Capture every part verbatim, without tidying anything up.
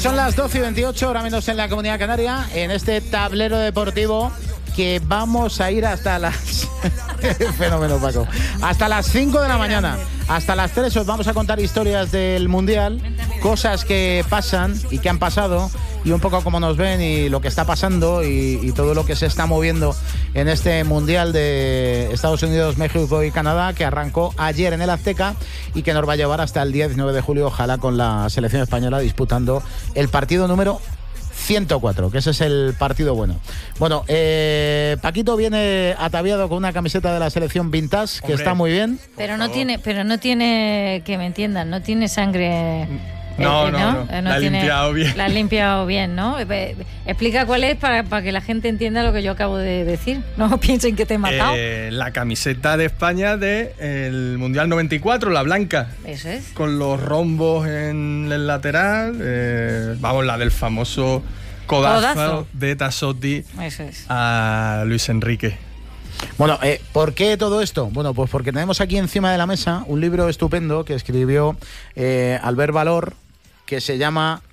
Son las doce y veintiocho, ahora menos en la Comunidad Canaria, en este tablero deportivo que vamos a ir hasta las... Fenómeno, Paco. Hasta las cinco de la mañana. Hasta las tres os vamos a contar historias del Mundial, cosas que pasan y que han pasado, y un poco cómo nos ven y lo que está pasando y, y todo lo que se está moviendo en este Mundial de Estados Unidos, México y Canadá, que arrancó ayer en el Azteca y que nos va a llevar hasta el diecinueve de julio, ojalá, con la selección española disputando el partido número ciento cuatro, que ese es el partido bueno. Bueno, eh, Paquito viene ataviado con una camiseta de la selección vintage, que Hombre, está muy bien. Pero no tiene, pero no tiene, que me entiendan, no tiene sangre... No, eh, no, ¿no? no, no la ha tiene, limpiado bien. La ha limpiado bien, ¿no? Explica cuál es para, para que la gente entienda lo que yo acabo de decir. No piensen que te he matado. Eh, la camiseta de España del Mundial noventa y cuatro, la blanca. Eso es. Con los rombos en el lateral. Eh, vamos, la del famoso codazo, codazo. de Tassotti Eso es. a Luis Enrique. Bueno, eh, ¿por qué todo esto? Bueno, pues porque tenemos aquí encima de la mesa un libro estupendo que escribió eh, Albert Valor, que se llama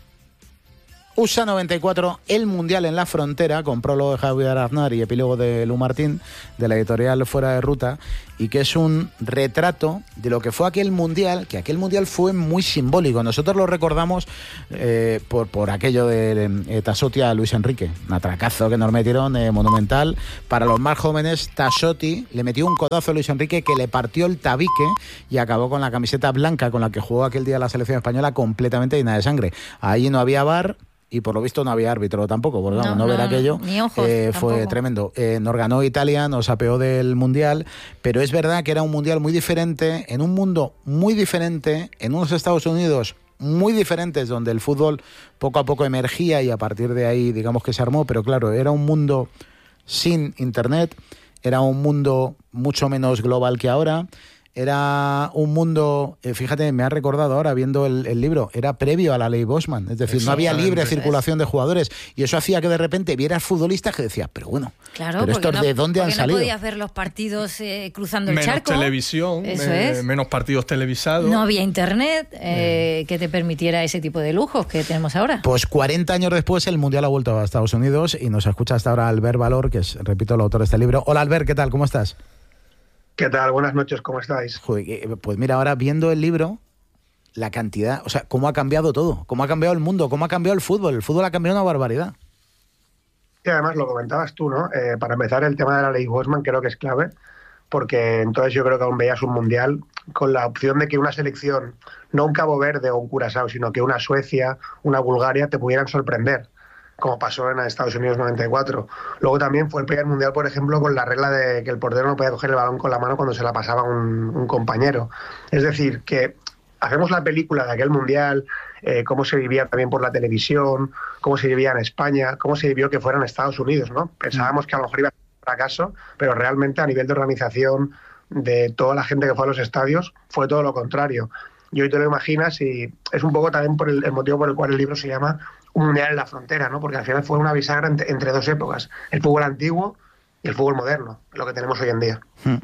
U S A noventa y cuatro, el Mundial en la Frontera, con prólogo de Javier Aznar y epílogo de Lu Martín, de la editorial Fuera de Ruta, y que es un retrato de lo que fue aquel Mundial, que aquel Mundial fue muy simbólico. Nosotros lo recordamos eh, por, por aquello de eh, Tassotti a Luis Enrique, un atracazo que nos metieron, eh, monumental. Para los más jóvenes, Tassotti le metió un codazo a Luis Enrique que le partió el tabique y acabó con la camiseta blanca con la que jugó aquel día la selección española completamente llena de sangre. Ahí no había V A R, y por lo visto no había árbitro tampoco, porque vamos, no, no ver no, aquello ni ojos, eh, fue tremendo. Eh, nos ganó Italia, nos apeó del Mundial, pero es verdad que era un Mundial muy diferente, en un mundo muy diferente, en unos Estados Unidos muy diferentes, donde el fútbol poco a poco emergía y a partir de ahí, digamos que se armó, pero claro, era un mundo sin internet, era un mundo mucho menos global que ahora. Era un mundo, eh, fíjate, me ha recordado ahora viendo el, el libro, era previo a la ley Bosman, es decir, no había libre circulación de jugadores y eso hacía que de repente vieras futbolistas que decías, pero bueno, claro, pero estos no, de dónde han salido. No podías ver los partidos eh, cruzando el menos charco. Televisión, eso me, es. menos partidos televisados. No había internet eh, mm. que te permitiera ese tipo de lujos que tenemos ahora. Pues cuarenta años después el Mundial ha vuelto a Estados Unidos y nos escucha hasta ahora Albert Valor, que es, repito, el autor de este libro. Hola Albert, ¿qué tal? ¿Cómo estás? ¿Qué tal? Buenas noches, ¿cómo estáis? Joder, pues mira, ahora viendo el libro, la cantidad, o sea, cómo ha cambiado todo, cómo ha cambiado el mundo, cómo ha cambiado el fútbol. El fútbol ha cambiado una barbaridad. Y además lo comentabas tú, ¿no? Eh, para empezar, el tema de la ley Bosman creo que es clave, porque entonces yo creo que aún veías un Mundial con la opción de que una selección, no un Cabo Verde o un Curazao, sino que una Suecia, una Bulgaria, te pudieran sorprender, como pasó en Estados Unidos noventa y cuatro. Luego también fue el primer Mundial, por ejemplo, con la regla de que el portero no podía coger el balón con la mano cuando se la pasaba un, un compañero. Es decir, que hacemos la película de aquel Mundial, eh, cómo se vivía también por la televisión, cómo se vivía en España, cómo se vivió que fuera en Estados Unidos, ¿no? Pensábamos que a lo mejor iba a ser un fracaso, pero realmente a nivel de organización de toda la gente que fue a los estadios fue todo lo contrario. Y hoy te lo imaginas y es un poco también por el, el motivo por el cual el libro se llama Un Mundial en la Frontera, ¿no? Porque al final fue una bisagra entre, entre dos épocas, el fútbol antiguo y el fútbol moderno, lo que tenemos hoy en día.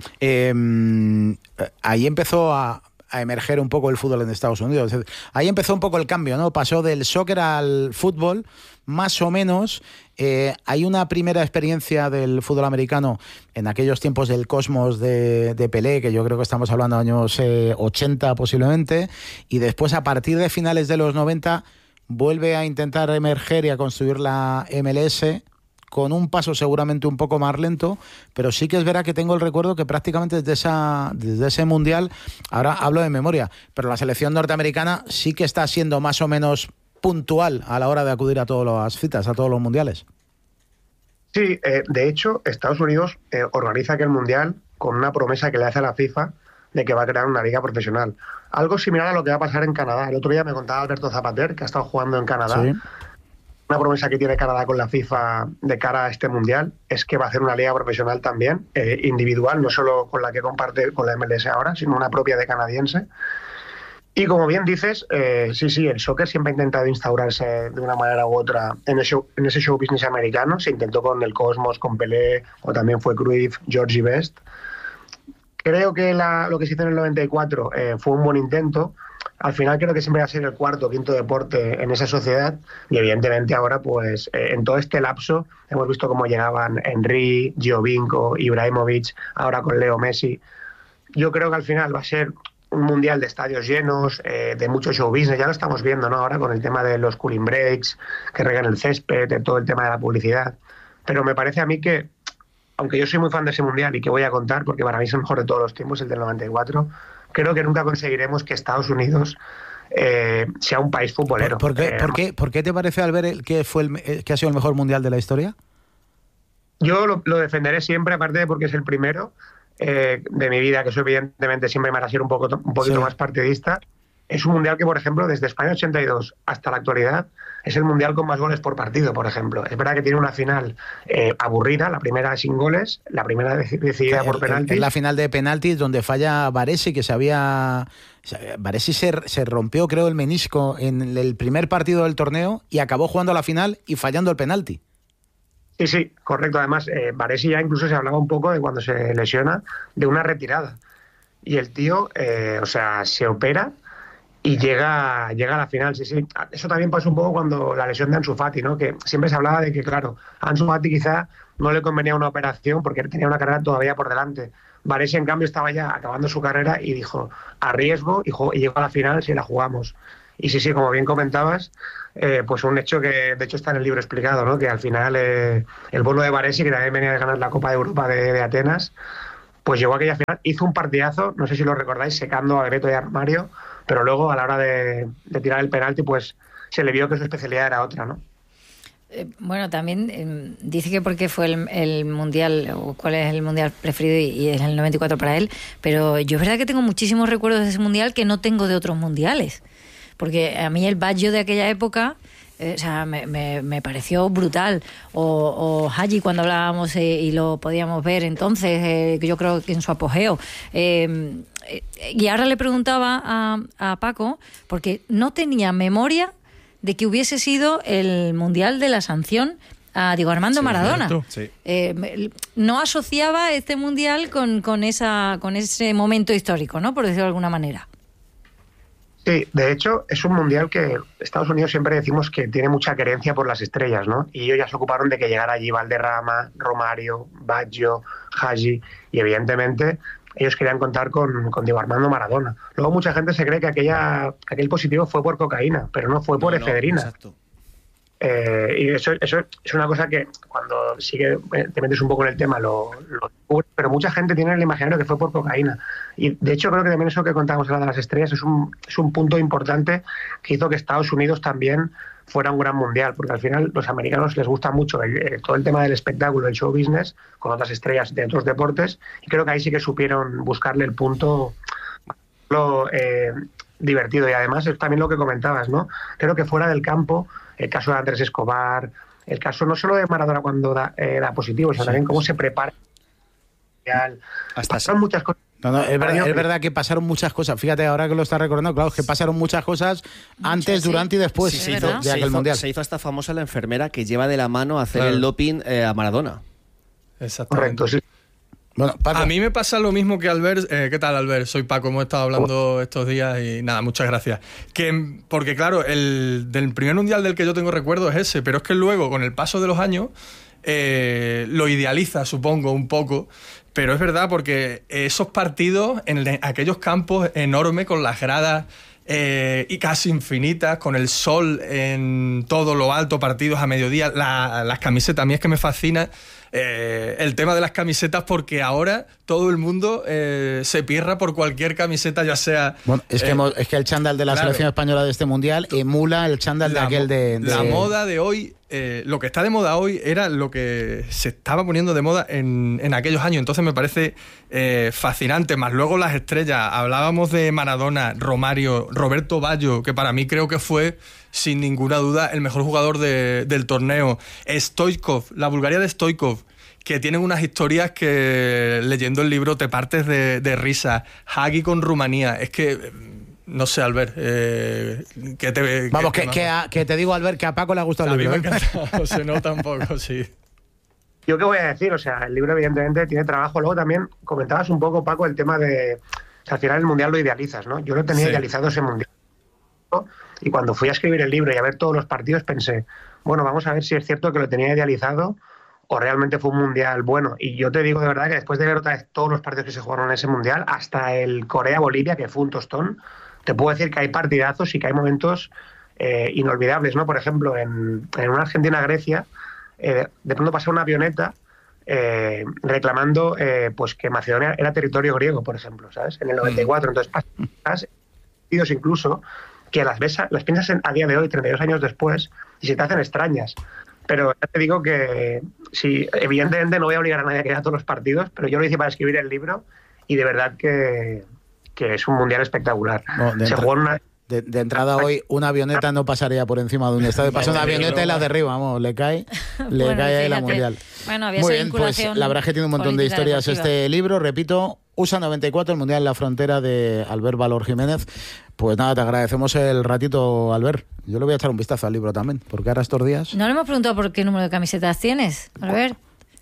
Eh, ahí empezó a, a emerger un poco el fútbol en Estados Unidos. Ahí empezó un poco el cambio, ¿no? Pasó del soccer al fútbol, más o menos. Eh, hay una primera experiencia del fútbol americano en aquellos tiempos del Cosmos de, de Pelé, que yo creo que estamos hablando de años eh, ochenta posiblemente, y después a partir de finales de los noventa vuelve a intentar emerger y a construir la M L S con un paso seguramente un poco más lento, pero sí que es verdad que tengo el recuerdo que prácticamente desde, esa, desde ese Mundial, ahora hablo de memoria, pero la selección norteamericana sí que está siendo más o menos puntual a la hora de acudir a todas las citas, a todos los mundiales. Sí, eh, de hecho, Estados Unidos eh, organiza aquel Mundial con una promesa que le hace a la FIFA de que va a crear una liga profesional. Algo similar a lo que va a pasar en Canadá. El otro día me contaba Alberto Zapater, que ha estado jugando en Canadá. Sí. Una promesa que tiene Canadá con la FIFA de cara a este Mundial es que va a hacer una liga profesional también, eh, individual, no solo con la que comparte con la M L S ahora, sino una propia de canadiense. Y como bien dices, eh, sí, sí, el soccer siempre ha intentado instaurarse de una manera u otra en ese, en ese show business americano. Se intentó con el Cosmos, con Pelé, o también fue Cruyff, Georgie Best. Creo que la, lo que se hizo en el noventa y cuatro eh, fue un buen intento. al final creo que siempre va a ser el cuarto o quinto deporte en esa sociedad y evidentemente ahora pues eh, en todo este lapso hemos visto cómo llegaban Henry, Giovinco, Ibrahimovic, ahora con Leo Messi. Yo creo que al final va a ser un mundial de estadios llenos, eh, de mucho show business, ya lo estamos viendo, ¿no? Ahora con el tema de los cooling breaks, que regan el césped, de todo el tema de la publicidad. Pero me parece a mí que, aunque yo soy muy fan de ese mundial y que voy a contar, porque para mí es el mejor de todos los tiempos, el del noventa y cuatro, creo que nunca conseguiremos que Estados Unidos eh, sea un país futbolero. ¿Por, por, qué, eh, por, qué, ¿Por qué te parece, Albert, que, fue el, que ha sido el mejor mundial de la historia? Yo lo, lo defenderé siempre, aparte de porque es el primero eh, de mi vida, que eso evidentemente siempre me hará ser un, poco, un poquito sí. más partidista. Es un mundial que, por ejemplo, desde España ochenta y dos hasta la actualidad, es el mundial con más goles por partido, por ejemplo. Es verdad que tiene una final eh, aburrida, la primera sin goles, la primera decidida por penaltis. Es la final de penaltis donde falla Baresi, que se había... Baresi se, se rompió, creo, el menisco en el primer partido del torneo y acabó jugando a la final y fallando el penalti. Sí, sí, correcto. Además, eh, Baresi ya incluso se hablaba un poco de cuando se lesiona, de una retirada. Y el tío, eh, o sea, se opera y llega, llega a la final, sí, sí. Eso también pasa un poco cuando la lesión de Ansu Fati, ¿no? Que siempre se hablaba de que, claro, a Ansu Fati quizá no le convenía una operación porque tenía una carrera todavía por delante. Baresi, en cambio, estaba ya acabando su carrera y dijo, a riesgo, y, y llegó a la final si la jugamos. Y sí, sí, como bien comentabas, eh, pues un hecho que de hecho está en el libro explicado, ¿no? Que al final eh, el bono de Baresi, que también venía de ganar la Copa de Europa de, de Atenas, pues llegó a aquella final, hizo un partidazo, no sé si lo recordáis, secando a Beto y a Mario, pero luego a la hora de, de tirar el penalti, pues se le vio que su especialidad era otra, ¿no? Eh, bueno, también eh, dice que porque fue el, el mundial, o cuál es el mundial preferido, y, y es el noventa y cuatro para él, pero yo es verdad que tengo muchísimos recuerdos de ese mundial que no tengo de otros mundiales, porque a mí el Baggio de aquella época... Eh, o sea, me, me, me pareció brutal. O, o Haji, cuando hablábamos eh, y lo podíamos ver entonces, eh, yo creo que en su apogeo. Eh, eh, y ahora le preguntaba a, a Paco, porque no tenía memoria de que hubiese sido el Mundial de la Sanción a Diego Armando sí, Maradona. Sí. Eh, no asociaba este Mundial con, con, esa, con ese momento histórico, ¿no? Por decirlo de alguna manera. Sí, de hecho es un mundial que Estados Unidos siempre decimos que tiene mucha querencia por las estrellas, ¿no? Y ellos ya se ocuparon de que llegara allí Valderrama, Romario, Baggio, Hagi, y evidentemente ellos querían contar con, con Diego Armando Maradona. Luego mucha gente se cree que aquella, aquel positivo fue por cocaína, pero no fue por no, efedrina. No, exacto. Eh, y eso, eso es una cosa que cuando sí que te metes un poco en el tema lo, lo descubres, pero mucha gente tiene el imaginario que fue por cocaína. Y de hecho creo que también eso que contábamos ahora de las estrellas es un, es un punto importante que hizo que Estados Unidos también fuera un gran mundial, porque al final los americanos les gusta mucho el, el, todo el tema del espectáculo, el show business, con otras estrellas de otros deportes, y creo que ahí sí que supieron buscarle el punto lo, eh, divertido. Y además es también lo que comentabas, ¿no? Creo que fuera del campo, el caso de Andrés Escobar, el caso no solo de Maradona cuando da, eh, da positivo, sino sí, también cómo se prepara. Hasta pasaron muchas cosas. No, no, es, verdad, es verdad que pasaron muchas cosas. Fíjate, ahora que lo estás recordando, claro, que pasaron muchas cosas antes, sí, durante y después sí, sí, se hizo, hizo, de se aquel hizo, mundial. Se hizo hasta famosa la enfermera que lleva de la mano a hacer claro. el doping eh, a Maradona. Exactamente. Correcto, sí. Bueno, Paco. A mí me pasa lo mismo que Albert. Eh, ¿Qué tal, Albert? Soy Paco, hemos estado hablando oh. estos días y nada, muchas gracias. Que, porque claro, el del primer mundial del que yo tengo recuerdo es ese, pero es que luego, con el paso de los años, eh, lo idealiza, supongo, un poco. Pero es verdad, porque esos partidos en aquellos campos enormes, con las gradas eh, y casi infinitas, con el sol en todo lo alto, partidos a mediodía, la, las camisetas, a mí es que me fascina eh, el tema de las camisetas, porque ahora todo el mundo eh, se pierra por cualquier camiseta, ya sea... Bueno, es, que eh, hemos, es que el chándal de la claro, selección española de este mundial emula el chándal de aquel de, de... La moda de hoy... Eh, lo que está de moda hoy era lo que se estaba poniendo de moda en, en aquellos años. Entonces me parece eh, fascinante. Más luego las estrellas. Hablábamos de Maradona, Romario, Roberto Baggio, que para mí creo que fue, sin ninguna duda, el mejor jugador de, del torneo. Stoichkov, la Bulgaria de Stoichkov, que tienen unas historias que leyendo el libro te partes de, de risa. Hagi con Rumanía. Es que... No sé, Albert, eh, que te... Vamos, que, que, que, que, a, que te digo, Albert, que a Paco le ha gustado a el libro. A mí me ha encantado, se nota un poco, sí. Yo qué voy a decir, o sea, el libro evidentemente tiene trabajo. Luego también comentabas un poco, Paco, el tema de... O sea, al final el Mundial lo idealizas, ¿no? Yo no tenía sí. idealizado ese Mundial. Y cuando fui a escribir el libro y a ver todos los partidos pensé, bueno, vamos a ver si es cierto que lo tenía idealizado o realmente fue un mundial bueno. Y yo te digo de verdad que después de ver otra vez todos los partidos que se jugaron en ese mundial, hasta el Corea-Bolivia, que fue un tostón, te puedo decir que hay partidazos y que hay momentos eh, inolvidables, ¿no? Por ejemplo, en, en una Argentina-Grecia, eh, de pronto pasó una avioneta eh, reclamando eh, pues que Macedonia era territorio griego, por ejemplo, ¿sabes? En el noventa y cuatro. Entonces, pasas partidos incluso que las ves, las piensas en, a día de hoy, treinta y dos años después, y se te hacen extrañas. Pero ya te digo que sí, evidentemente no voy a obligar a nadie a que vea todos los partidos, pero yo lo hice para escribir el libro y de verdad que, que es un mundial espectacular. No, de, se entra jugó en una... de, de entrada hoy, una avioneta no pasaría por encima de un estadio. Pasa una avioneta y la derriba, vamos, le cae, le Bueno, cae ahí la fíjate. mundial. Bueno, había Muy esa bien, pues vinculación la verdad es que tiene un montón de política historias deportiva. este libro. Repito, U S A noventa y cuatro, el Mundial en la Frontera, de Albert Valor Jiménez. Pues nada, te agradecemos el ratito, Albert. Yo le voy a echar un vistazo al libro también, porque ahora estos días... No le hemos preguntado por qué número de camisetas tienes, Albert.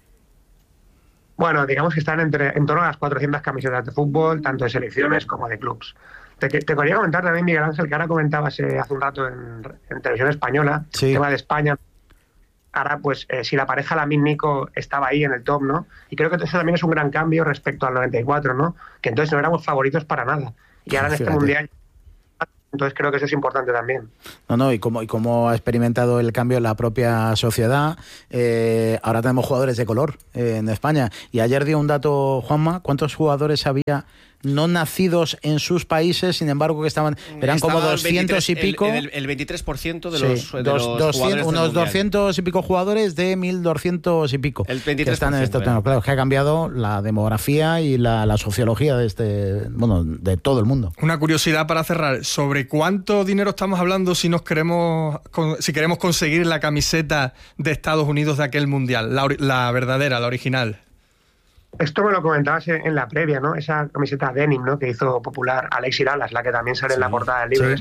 Bueno, digamos que están entre, en torno a las cuatrocientas camisetas de fútbol, tanto de selecciones como de clubs. Te, te quería comentar también, Miguel Ángel, que ahora comentabas eh, hace un rato en, en Televisión Española, Sí. el tema de España. Ahora, pues, eh, si la pareja Lamine Nico estaba ahí en el top, ¿no? Y creo que eso también es un gran cambio respecto al noventa y cuatro, ¿no? Que entonces no éramos favoritos para nada. Y ahora en este Fíjate. Mundial... Entonces creo que eso es importante también. No, no, y cómo, y cómo ha experimentado el cambio en la propia sociedad. Eh, ahora tenemos jugadores de color eh, en España. Y ayer dio un dato, Juanma, ¿cuántos jugadores había no nacidos en sus países, sin embargo que estaban, eran Estaba como el doscientos veintitrés, y pico? El, el, el veintitrés por ciento de Sí, los, de dos- los doscientos, jugadores del unos Mundial. doscientos y pico jugadores de mil doscientos y pico. El que veintitrés por ciento, están en este era. torneo. Claro, es que ha cambiado la demografía y la, la sociología de este, bueno, de todo el mundo. Una curiosidad para cerrar, ¿sobre cuánto dinero estamos hablando si nos queremos con- si queremos conseguir la camiseta de Estados Unidos de aquel mundial, la, ori- la verdadera, la original? Esto me lo comentabas en, en la previa, ¿no? Esa camiseta denim, ¿no? Que hizo popular Alexis Lalas, la que también sale en la portada del libro. Sí.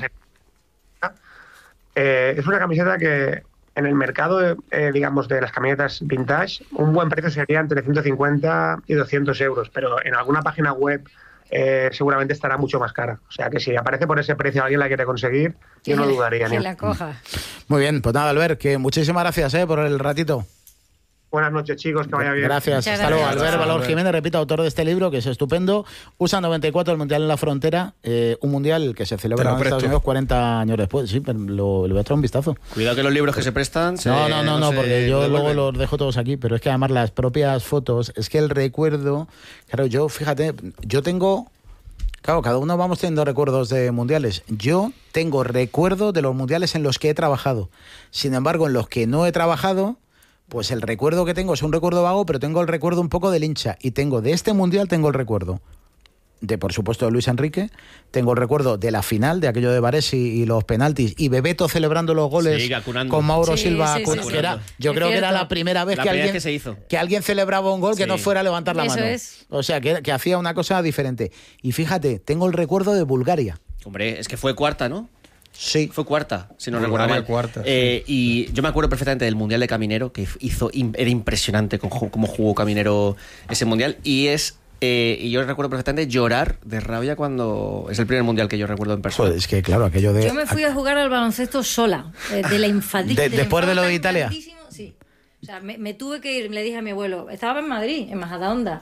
Eh, es una camiseta que en el mercado, eh, digamos, de las camisetas vintage, un buen precio sería entre ciento cincuenta y doscientos euros, pero en alguna página web eh, seguramente estará mucho más cara. O sea que si aparece por ese precio alguien la quiere conseguir, yo no Que- dudaría. Que Ni. la coja. Muy bien, pues nada, Albert, que muchísimas gracias eh, por el ratito. Buenas noches, chicos, que vaya bien. Gracias, Muchas hasta luego. gracias. Albert Valor Albert. Jiménez, repito, autor de este libro, que es estupendo. U S A noventa y cuatro, el Mundial en la Frontera, eh, un Mundial que se celebra Te lo en Estados presto. Unidos cuarenta años después. Sí, pero lo, le voy a echar un vistazo. Cuidado que los libros que se prestan... se- No, no, no, no, se porque yo luego devuelven. los dejo todos aquí, pero es que además las propias fotos, es que el recuerdo, claro, yo, fíjate, yo tengo, claro, cada uno vamos teniendo recuerdos de mundiales. Yo tengo recuerdo de los mundiales en los que he trabajado. Sin embargo, en los que no he trabajado, pues el recuerdo que tengo es un recuerdo vago, pero tengo el recuerdo un poco del hincha. Y tengo, de este mundial tengo el recuerdo de, por supuesto, de Luis Enrique, tengo el recuerdo de la final, de aquello de Varesi y los penaltis, y Bebeto celebrando los goles Sí, acunando. con Mauro Sí, Silva, sí, acun- sí, que sí. era, yo Es creo que era cierto. la primera vez La que primera alguien vez que se hizo. que alguien celebraba un gol que Sí. no fuera a levantar la Eso mano. es. O sea, que, que hacía una cosa diferente. Y fíjate, tengo el recuerdo de Bulgaria. Hombre, es que fue cuarta, ¿no? Sí. Fue cuarta, si no Bulgaria recuerdo mal. cuarta, Eh, y yo me acuerdo perfectamente del Mundial de Caminero, que hizo im- era impresionante con ju- cómo jugó Caminero ese Mundial. Y es eh, y yo recuerdo perfectamente llorar de rabia cuando... Es el primer Mundial que yo recuerdo en persona. Joder, es que claro, aquello de... Yo me fui a jugar al baloncesto sola, eh, de la infadí- De- del después de enfado lo de tan Italia. grandísimo, sí. O sea, me, me tuve que ir, le dije a mi abuelo, estaba en Madrid, en Majadahonda,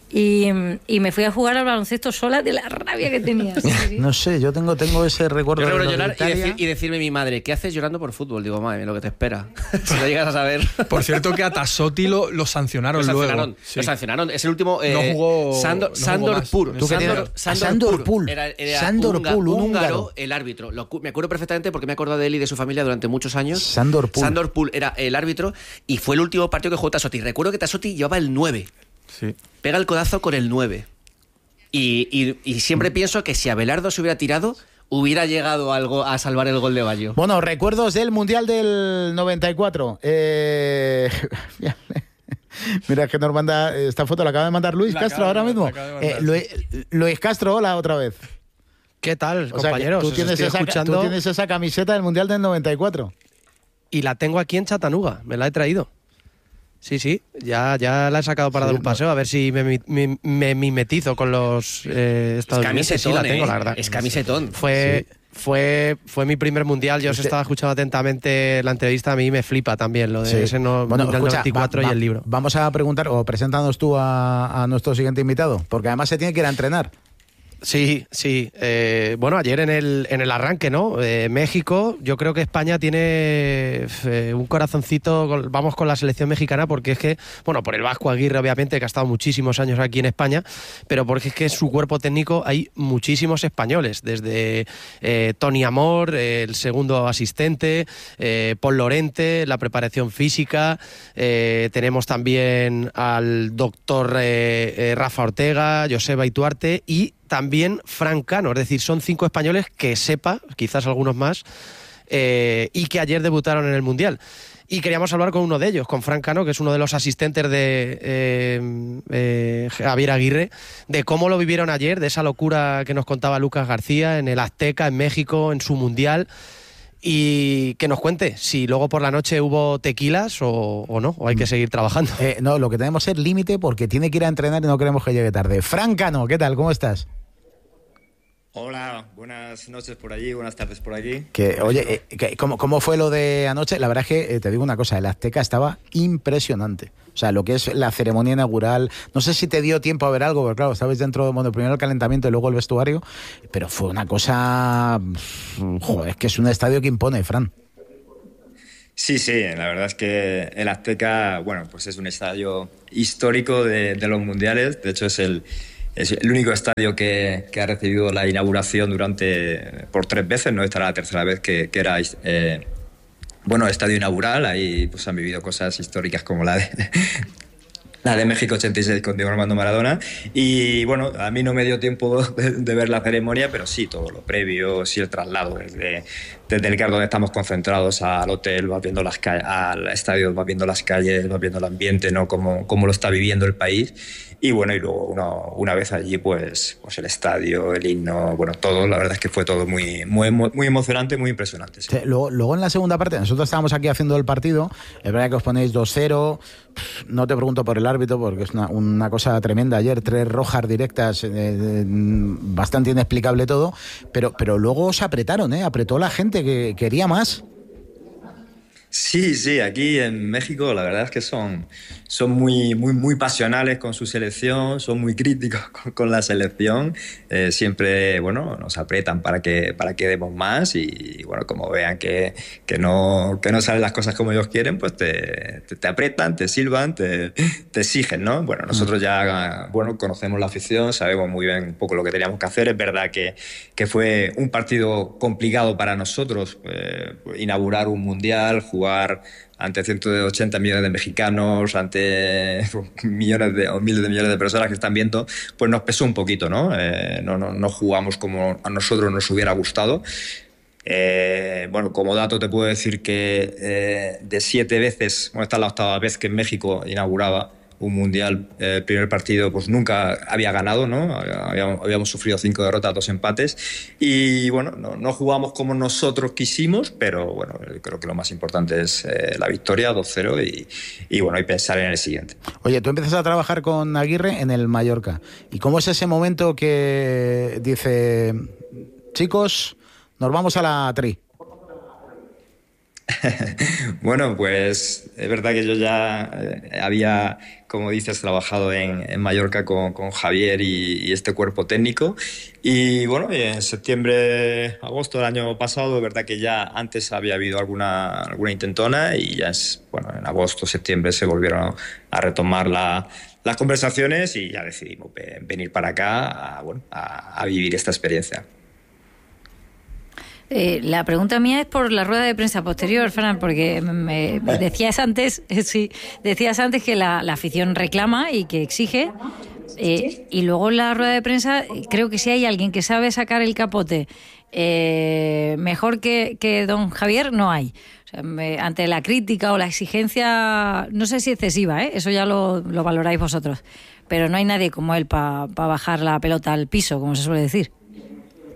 y, y me fui a jugar al baloncesto sola de la rabia que tenía. Sí, sí. No sé, yo tengo, tengo ese recuerdo Yo de recuerdo lo de llorar y, Italia. decir- y decirme a mi madre, ¿qué haces llorando por fútbol? Digo, madre, mía, lo que te espera. Si lo llegas a saber. Por cierto que a Tasotti lo, lo sancionaron Lo sancionaron, luego. Sí. lo sancionaron. Es el último. eh, No jugó- Sandor, no jugó Sandor más. Pur. ¿Tú qué Sandor, tienes? Sandor, Sandor Pur. Pur. Era, era Sandor húnga- Pur, un húngaro, húngaro. el árbitro. Lo cu- me acuerdo perfectamente porque me he acordado de él y de su familia durante muchos años. Sandor Pur. Sandor Pur era el árbitro y fue el último partido que jugó Tasotti. Recuerdo que Tasotti llevaba el nueve. Sí. Pega el codazo con el nueve. Y, y, y siempre pienso que si Abelardo se hubiera tirado, hubiera llegado algo a salvar el gol de Bayo. Bueno, recuerdos del Mundial del noventa y cuatro. Eh... Mira, es que nos manda esta foto, la acaba de mandar Luis La Castro acaba de- ahora mismo. la acaba de mandar, Eh, Luis, Luis Castro, hola otra vez. ¿Qué tal, O sea, que compañeros? tú Os tienes, estoy esa, escuchando tú tienes esa camiseta del Mundial del noventa y cuatro. y la tengo aquí en Chattanooga. Me la he traído. Sí, sí, ya, ya la he sacado para Sí, dar un no. paseo a ver si me, mi- mi- me mimetizo con los eh, Es estadounidenses. Sí, camisetón, la tengo, ¿eh? la verdad. Es camisetón. Fue, Fue, fue mi primer mundial. Yo os Este- estaba escuchando atentamente la entrevista. A mí me flipa también lo de Sí. ese no, Bueno, mundial escucha, noventa y cuatro va- va- y el libro. Vamos a preguntar, o preséntanos tú a, a nuestro siguiente invitado, porque además se tiene que ir a entrenar. Sí, sí. Eh, bueno, ayer en el, en el arranque, ¿no? Eh, México, yo creo que España tiene eh, un corazoncito, con- vamos con la selección mexicana, porque es que, bueno, por el Vasco Aguirre, obviamente, que ha estado muchísimos años aquí en España, pero porque es que en su cuerpo técnico hay muchísimos españoles, desde eh, Tony Amor, eh, el segundo asistente, eh, Paul Lorente, la preparación física, eh, tenemos también al doctor eh, eh, Rafa Ortega, Joseba Ituarte y también Fran Cano, es decir, son cinco españoles que sepa, quizás algunos más, eh, y que ayer debutaron en el Mundial. Y queríamos hablar con uno de ellos, con Fran Cano, que es uno de los asistentes de eh, eh, Javier Aguirre, de cómo lo vivieron ayer, de esa locura que nos contaba Lucas García en el Azteca, en México, en su Mundial, y que nos cuente si luego por la noche hubo tequilas o, o no, o hay que seguir trabajando. Eh, no, lo que tenemos es límite porque tiene que ir a entrenar y no queremos que llegue tarde. Fran Cano, ¿qué tal? ¿Cómo estás? Hola, buenas noches por allí, buenas tardes por aquí. Que, oye, eh, que- ¿cómo, ¿cómo fue lo de anoche? La verdad es que eh, te digo una cosa, el Azteca estaba impresionante. O sea, lo que es la ceremonia inaugural, no sé si te dio tiempo a ver algo, porque claro, estabais dentro, bueno, primero el calentamiento y luego el vestuario, pero fue una cosa, joder, es que es un estadio que impone, Fran. Sí, sí, la verdad es que el Azteca, bueno, pues es un estadio histórico de, de los mundiales. De hecho, es el, es el único estadio que, que ha recibido la inauguración durante por tres veces, ¿no? Esta era la tercera vez que, que era eh, bueno, estadio inaugural. Ahí pues han vivido cosas históricas como la de la de México ochenta y seis con Diego Armando Maradona. Y bueno, a mí no me dio tiempo de, de ver la ceremonia, pero sí, todo lo previo, sí el traslado desde, desde el lugar donde estamos concentrados al hotel, vas viendo las calles, al estadio, vas viendo las calles, vas viendo el ambiente, ¿no? Cómo, cómo lo está viviendo el país. Y bueno, y luego uno, una vez allí, pues, pues el estadio, el himno, bueno, todo, la verdad es que fue todo muy, muy, muy emocionante, muy impresionante. Sí. Sí, Luego, luego en la segunda parte, nosotros estábamos aquí haciendo el partido, es verdad que os ponéis dos cero, no te pregunto por el árbitro porque es una, una cosa tremenda ayer, tres rojas directas, eh, eh, bastante inexplicable todo, pero, pero luego os apretaron, ¿eh? Apretó la gente que quería más. Sí, sí, aquí en México la verdad es que son, son muy, muy, muy pasionales con su selección, son muy críticos con, con la selección, eh, siempre, bueno, nos aprietan para que, para que demos más y, bueno, como vean que, que, no, que no salen las cosas como ellos quieren, pues te, te, te aprietan, te silban, te, te exigen, ¿no? Bueno, nosotros ya, bueno, conocemos la afición, sabemos muy bien un poco lo que teníamos que hacer, es verdad que, que fue un partido complicado para nosotros, eh, inaugurar un mundial, jugar ante ciento ochenta millones de mexicanos, ante millones de, o miles de millones de personas que están viendo, pues nos pesó un poquito, ¿no? Eh, no, no, no jugamos como a nosotros nos hubiera gustado. Eh, bueno, como dato te puedo decir que eh, de siete veces, bueno, esta es la octava vez que en México inauguraba un mundial, eh, el primer partido pues nunca había ganado, ¿no? Habíamos, habíamos sufrido cinco derrotas, dos empates y bueno, no, no jugamos como nosotros quisimos, pero bueno, creo que lo más importante es eh, la victoria, dos cero y, y bueno, y pensar en el siguiente. Oye, tú empiezas a trabajar con Aguirre en el Mallorca, ¿y cómo es ese momento que dice, chicos, nos vamos a la tri? Bueno, pues es verdad que yo ya eh, había, como dices, trabajado en, en Mallorca con, con Javier y, y este cuerpo técnico y bueno, en septiembre, agosto del año pasado, es verdad que ya antes había habido alguna, alguna intentona y ya es, bueno, en agosto, septiembre se volvieron a retomar la, las conversaciones y ya decidimos venir para acá a, bueno, a, a vivir esta experiencia. Eh, la pregunta mía es por la rueda de prensa posterior, Fran, porque me, me decías antes, sí, decías antes que la, la afición reclama y que exige, eh, y luego en la rueda de prensa creo que si hay alguien que sabe sacar el capote eh, mejor que, que don Javier, no hay. O sea, me, ante la crítica o la exigencia, no sé si excesiva, ¿eh? Eso ya lo, lo valoráis vosotros, pero no hay nadie como él para pa bajar la pelota al piso, como se suele decir.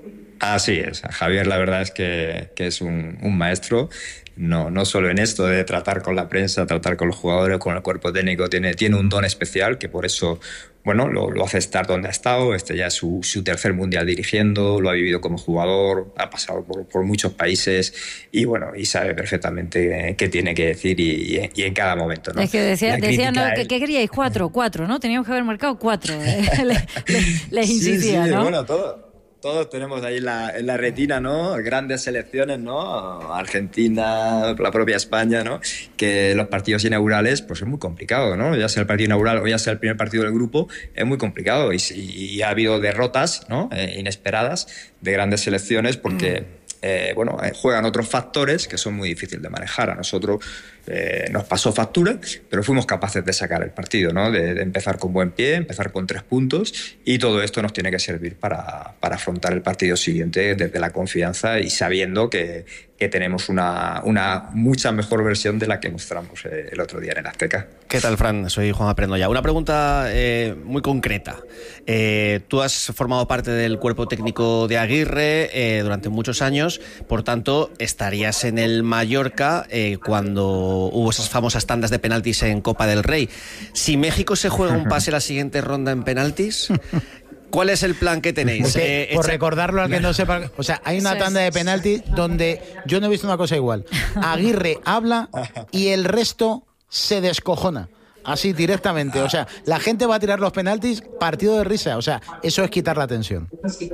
Así es. Javier, la verdad es que, que es un, un maestro. No, no solo en esto de tratar con la prensa, tratar con los jugadores, con el cuerpo técnico, tiene, tiene un don especial que por eso, bueno, lo, lo hace estar donde ha estado. Este ya es su, su tercer mundial dirigiendo, lo ha vivido como jugador, ha pasado por, por muchos países y bueno, y sabe perfectamente qué tiene que decir y, y, y en cada momento, ¿no? Es que decía, decía no, es... ¿qué, ¿qué queríais? Cuatro, cuatro, ¿no? Teníamos que haber marcado cuatro. les le, les insistía, sí, sí, ¿no? Bueno, todo. Todos tenemos ahí en la, en la retina, ¿no? Grandes selecciones, ¿no? Argentina, la propia España, ¿no? Que los partidos inaugurales, pues es muy complicado, ¿no? Ya sea el partido inaugural o ya sea el primer partido del grupo, es muy complicado. Y, y ha habido derrotas, ¿no? Eh, inesperadas de grandes selecciones porque, eh, bueno, eh, juegan otros factores que son muy difíciles de manejar. A nosotros eh, nos pasó factura, pero fuimos capaces de sacar el partido, ¿no? De, de empezar con buen pie, empezar con tres puntos y todo esto nos tiene que servir para, para afrontar el partido siguiente desde la confianza y sabiendo que, que tenemos una, una mucha mejor versión de la que mostramos eh, el otro día en el Azteca. ¿Qué tal, Fran? Soy Juan Aprendo ya. Una pregunta eh, muy concreta. Eh, tú has formado parte del cuerpo técnico de Aguirre eh, durante muchos años, por tanto, estarías en el Mallorca eh, cuando hubo esas famosas tandas de penaltis en Copa del Rey. Si México se juega un pase a la siguiente ronda en penaltis, ¿cuál es el plan que tenéis? Eh, por echa... recordarlo al que no sepa, o sea, hay una tanda de penaltis donde yo no he visto una cosa igual. Aguirre habla y el resto se descojona. Así directamente, o sea, la gente va a tirar los penaltis partido de risa, o sea, eso es quitar la tensión.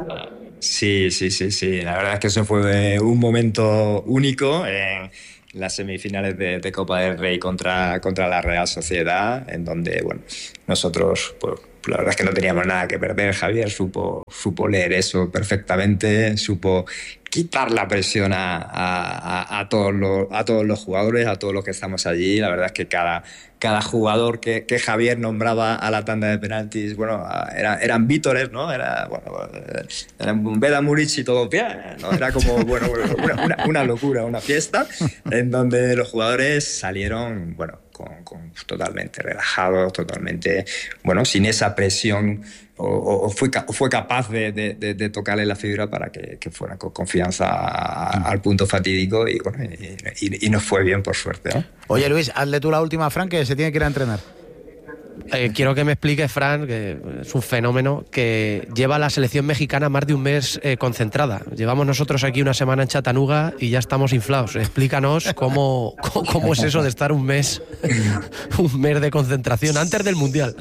Sí, sí, sí, sí, la verdad es que eso fue un momento único en las semifinales de, de Copa del Rey contra, contra la Real Sociedad, en donde, bueno, nosotros, pues, la verdad es que no teníamos nada que perder. Javier supo, supo leer eso perfectamente, supo quitar la presión a, a, a, todos los, a todos los jugadores, a todos los que estamos allí. La verdad es que cada, cada jugador que, que Javier nombraba a la tanda de penaltis, bueno, era, eran vítores, ¿no? Era, bueno, eran Beda Muric y todo bien, ¿no? Era como, bueno, una, una, una locura, una fiesta, en donde los jugadores salieron, bueno, Con, con, totalmente relajados, totalmente, bueno, sin esa presión, o, o fue, fue capaz de, de, de tocarle la fibra para que, que fuera con confianza a, al punto fatídico y, bueno, y, y, y nos fue bien, por suerte, ¿no? Oye, Luis, hazle tú la última, Fran, que se tiene que ir a entrenar. Eh, quiero que me explique, Fran, que es un fenómeno, que lleva a la selección mexicana más de un mes eh, concentrada. Llevamos nosotros aquí una semana en Chattanooga y ya estamos inflados. Explícanos cómo, cómo, cómo es eso de estar un mes, un mes de concentración antes del Mundial.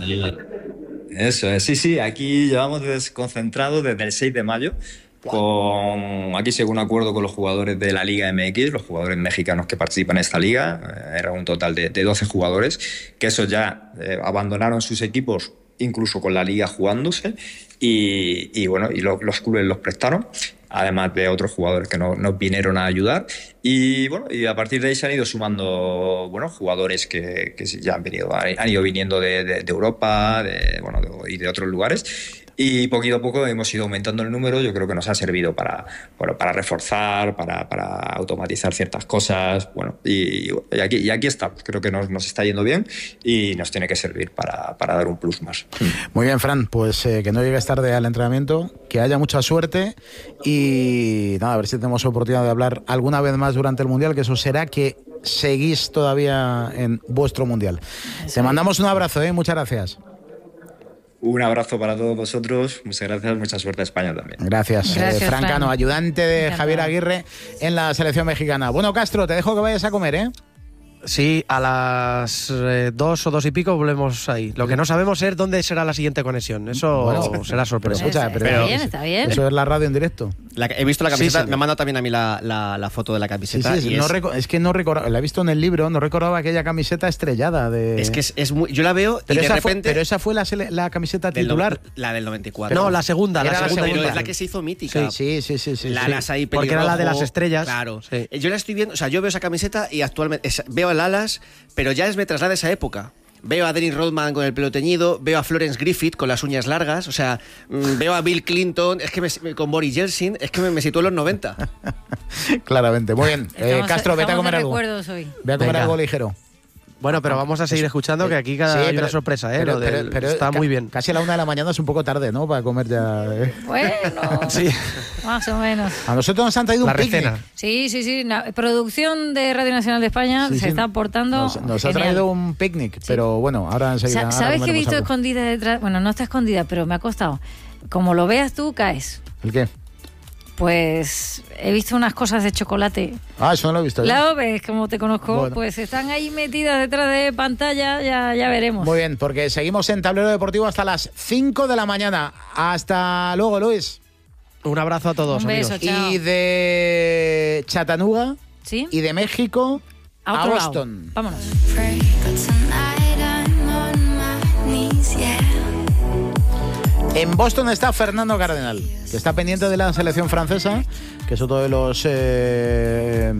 Eso es, sí, sí, aquí llevamos desconcentrados desde el seis de mayo. Con, aquí según acuerdo con los jugadores de la Liga M X, los jugadores mexicanos que participan en esta liga, eh, era un total de, de doce jugadores, que esos ya eh, abandonaron sus equipos incluso con la liga jugándose y, y bueno, y lo, los clubes los prestaron, además de otros jugadores que no, nos vinieron a ayudar y bueno, y a partir de ahí se han ido sumando, bueno, jugadores que, que ya han venido, han ido viniendo de, de, de Europa, de, bueno, de, y de otros lugares. Y poquito a poco hemos ido aumentando el número. Yo creo que nos ha servido para, bueno, para reforzar, para, para automatizar ciertas cosas. Bueno, y, y, aquí, y aquí estamos. Creo que nos, nos está yendo bien y nos tiene que servir para, para dar un plus más. Muy bien, Fran. Pues eh, que no llegues tarde al entrenamiento, que haya mucha suerte y nada, a ver si tenemos oportunidad de hablar alguna vez más durante el Mundial, que eso será que seguís todavía en vuestro Mundial. Sí. Te mandamos un abrazo, ¿eh? Muchas gracias. Un abrazo para todos vosotros, muchas gracias, mucha suerte a España también. Gracias, gracias eh, Fran Cano, Fran. ayudante de Javier Aguirre en la selección mexicana. Bueno, Castro, te dejo que vayas a comer, ¿eh? Sí, a las eh, dos o dos y pico volvemos ahí. Lo que no sabemos es dónde será la siguiente conexión. Eso bueno, será sorpresa. Pero, escucha, pero, pero, está bien, está bien. Eso es la radio en directo. La, he visto la camiseta, sí, sí. me ha mandado también a mí la, la, la foto de la camiseta. Sí, sí, y no es, reco- es que no recordaba, la he visto en el libro, no recordaba aquella camiseta estrellada de... es que es, es muy, yo la veo pero y de esa repente... Fue, pero esa fue la, sele- la camiseta del titular. No, la del noventa y cuatro. No, la segunda, la Era segunda. Pero segunda. es la que se hizo mítica. Sí, sí, sí, sí, sí, la, sí. las ahí Porque era la de las estrellas. Claro. Sí. Yo la estoy viendo, o sea, yo veo esa camiseta y actualmente es, veo el Alas, pero ya es me traslada a esa época. Veo a Dennis Rodman con el pelo teñido, veo a Florence Griffith con las uñas largas, o sea, mmm, veo a Bill Clinton, es que me, con Boris Yeltsin, es que me, me sitúo en los noventa. Claramente. Muy bien. Eh, Estamos, Castro, vete a comer algo. Hoy. Ve a comer Venga. algo ligero. Bueno, pero vamos a seguir escuchando, que aquí cada Sí, hay pero- una sorpresa, ¿eh? pero- Lo del- pero- pero está ca- muy bien. Casi a la una de la mañana es un poco tarde, ¿no? Para comer ya. ¿eh? Bueno, Sí. más o menos. A nosotros nos han traído La un picnic. recena. Sí, sí, sí. La producción de Radio Nacional de España Sí, se sí. está aportando. Nos, nos ha genial. traído un picnic, pero bueno, ahora enseguida. Sa- ahora ¿Sabes que he comeremos visto algo. escondida detrás? Bueno, no está escondida, pero me ha costado. Como lo veas tú, caes. ¿El qué? Pues he visto unas cosas de chocolate. Ah, eso no lo he visto. ¿eh? La ves, como te conozco, Bueno. pues están ahí metidas detrás de pantalla, ya, ya veremos. Muy bien, porque seguimos en Tablero Deportivo hasta las cinco de la mañana. Hasta luego, Luis. Un abrazo a todos, Un beso, amigos. chao. Y de Chattanooga ¿Sí? y de México A a, otro lado. Boston. Vámonos. Pray, but tonight I'm on my knees, yeah. En Boston está Fernando Cardenal, que está pendiente de la selección francesa, que es otro de los eh,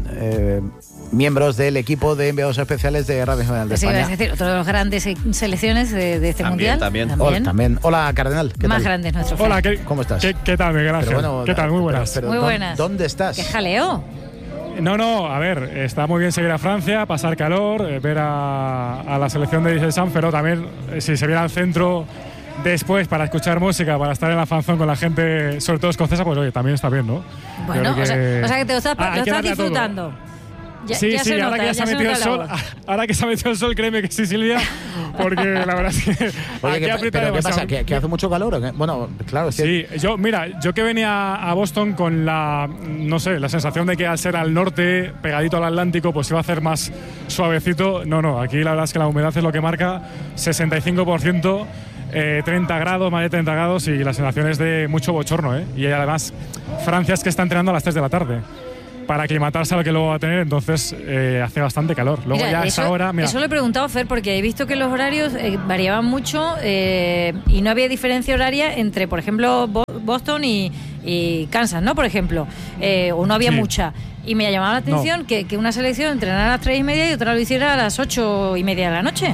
eh, miembros del equipo de enviados especiales de Radio Nacional de Sí, España. es decir, otro de los grandes se- selecciones de, de este También, mundial. también. Hola, también. Hola, Cardenal. ¿Qué Más tal? grande es nuestro Hola, fan. ¿qué, ¿Cómo estás? ¿Qué, qué tal, Miguel Ángel? Pero bueno, ¿Qué tal? Muy pero- buenas. pero Muy ¿dó- buenas. ¿Dónde estás? ¡Qué jaleo! No, no, a ver, está muy bien seguir a Francia, pasar calor, eh, ver a, a la selección de Deschamps, pero también eh, si se viene al centro después para escuchar música, para estar en la fanzón con la gente, sobre todo escocesa, pues oye, también está bien, ¿no? Bueno, Yo o sea, creo o sea que te lo estás, Ah, hay lo que estás darle a todo. disfrutando. Ya, sí, ya sí, se ahora nota, que ya se ha se metido el nota sol, la voz. ahora que se ha metido el sol, créeme que sí, Silvia, porque la verdad es que Oye, aquí ¿qué, aprieta ¿pero qué demasiado. pasa? ¿Que, que hace mucho calor? ¿O qué? Bueno, claro, es que- Sí, yo, mira, yo que venía a Boston con la, no sé, la sensación de que al ser al norte, pegadito al Atlántico, pues iba a hacer más suavecito. No, no, aquí la verdad es que la humedad es lo que marca, sesenta y cinco por ciento, eh, treinta grados, más de treinta grados y la sensación es de mucho bochorno, ¿eh? Y además, Francia es que está entrenando a las tres de la tarde para aclimatarse a lo que luego va a tener, entonces eh, hace bastante calor. Luego Mira, ya a eso, esa hora, mira, eso lo he preguntado a Fer porque he visto que los horarios eh, variaban mucho eh, y no había diferencia horaria entre, por ejemplo, Bo- Boston y, y Kansas, ¿no? Por ejemplo, eh, o no había Sí. mucha. Y me llamaba la atención que, que una selección entrenara a las tres y media y otra lo hiciera a las ocho y media de la noche.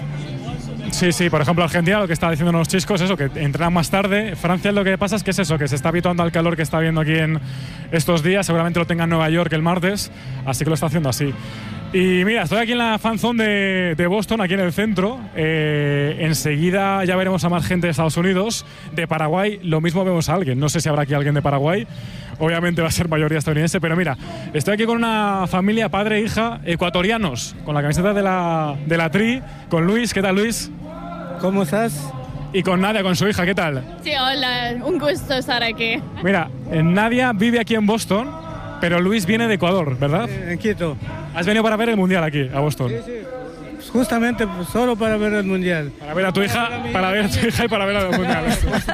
sí, sí, por ejemplo, Argentina, lo que está diciendo los chiscos es eso, que entrenan más tarde. Francia lo que pasa es que es eso, que se está habituando al calor que está viendo aquí en estos días. Seguramente lo tenga en Nueva York el martes, así que lo está haciendo así. Y mira, estoy aquí en la fanzone de, de Boston, aquí en el centro. Eh, enseguida ya veremos a más gente de Estados Unidos. De Paraguay, lo mismo vemos a alguien. No sé si habrá aquí alguien de Paraguay. Obviamente va a ser mayoría estadounidense, pero mira, estoy aquí con una familia, padre e hija, ecuatorianos, con la camiseta de la, de la Tri, con Luis. ¿Qué tal, Luis? ¿Cómo estás? Y con Nadia, con su hija. ¿Qué tal? Sí, hola, un gusto estar aquí. Mira, eh, Nadia vive aquí en Boston, pero Luis viene de Ecuador, ¿verdad? En Quito. Has venido para ver el Mundial aquí, a Boston. Sí, sí. Justamente pues, solo para ver el Mundial. Para ver a tu hija, para ver a tu hija y para ver el Mundial.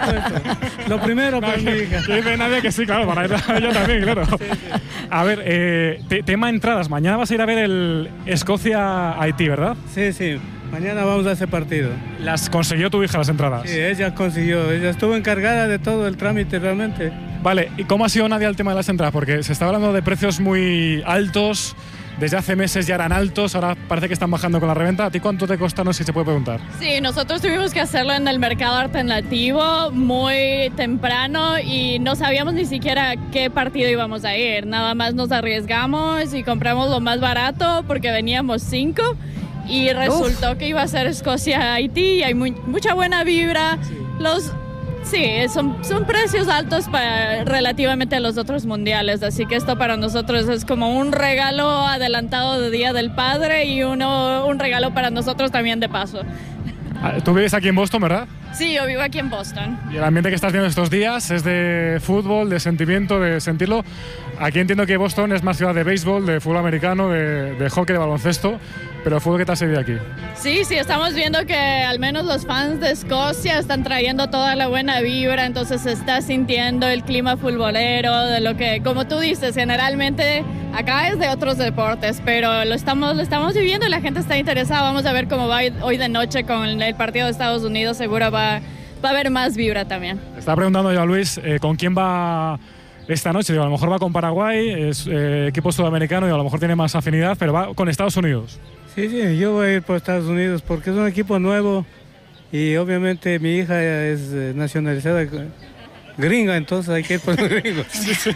Lo primero para mi hija. Que dice Nadia que sí, claro, para ella también, claro. A ver, eh, te- tema entradas. Mañana vas a ir a ver el Escocia-Haití, ¿verdad? Sí, sí. Mañana vamos a ese partido. Las consiguió tu hija las entradas. Sí, ella consiguió. Ella estuvo encargada de todo el trámite realmente. Vale, ¿y cómo ha sido, Nadia, el tema de las entradas? Porque se está hablando de precios muy altos. Desde hace meses ya eran altos, ahora parece que están bajando con la reventa. ¿A ti cuánto te costaron, si se puede preguntar? Sí, nosotros tuvimos que hacerlo en el mercado alternativo muy temprano y no sabíamos ni siquiera qué partido íbamos a ir. Nada más nos arriesgamos y compramos lo más barato porque veníamos cinco y resultó que iba a ser Escocia-Haití y hay muy- mucha buena vibra. Los Sí, son, son precios altos para, relativamente a los otros mundiales, así que esto para nosotros es como un regalo adelantado de Día del Padre y uno, un regalo para nosotros también de paso. Ah, Tú vives aquí en Boston, ¿verdad? Sí, yo vivo aquí en Boston. Y el ambiente que estás viendo estos días es de fútbol, de sentimiento, de sentirlo. Aquí entiendo que Boston es más ciudad de béisbol, de fútbol americano, de, de hockey, de baloncesto, pero el fútbol que te has seguido aquí. Sí, sí, estamos viendo que al menos los fans de Escocia están trayendo toda la buena vibra, entonces se está sintiendo el clima futbolero, de lo que, como tú dices, generalmente acá es de otros deportes, pero lo estamos, lo estamos viviendo y la gente está interesada. Vamos a ver cómo va hoy de noche con el partido de Estados Unidos, seguro va, va a haber más vibra también. Estaba preguntando yo a Luis eh, con quién va esta noche. Digo, a lo mejor va con Paraguay, es eh, equipo sudamericano y a lo mejor tiene más afinidad, pero va con Estados Unidos. Sí, sí, yo voy a ir por Estados Unidos porque es un equipo nuevo y obviamente mi hija es eh, nacionalizada gringa, entonces hay que ir por los gringos. Sí, sí.